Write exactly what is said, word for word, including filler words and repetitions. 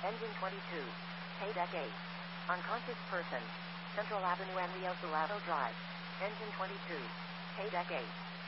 Engine twenty-two. Paydeck eight. Unconscious person. Central Avenue and Rio Dorado Drive. Engine twenty-two. Paydeck eight.